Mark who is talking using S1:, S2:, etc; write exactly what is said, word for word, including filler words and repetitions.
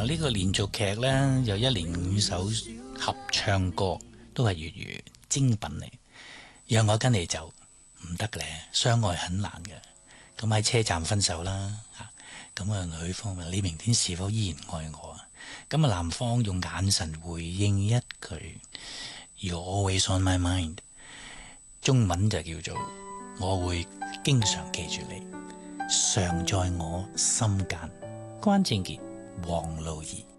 S1: 呢、這個連續劇呢，有一連五首合唱歌，都係粵語精品嚟。讓我跟你走，唔得咧，相愛很難嘅。咁喺車站分手啦，咁啊女方問你明天是否依然愛我啊？咁啊男方用眼神回應一句 You're always on my mind， 中文就叫做我會經常記住你，常在我心間。關正傑、黃露儀。